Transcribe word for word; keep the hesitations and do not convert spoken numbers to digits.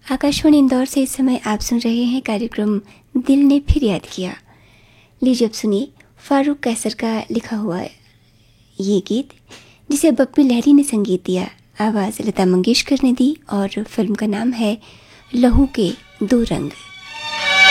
आकाशवाणी इंदौर से इस समय आप सुन रहे हैं कार्यक्रम दिल ने फिर याद किया। लीजिए अब सुनिए फारूक कैसर का लिखा हुआ ये गीत, जिसे बप्पी लहरी ने संगीत दिया, आवाज़ लता मंगेशकर ने दी और फिल्म का नाम है लहू के दो रंग।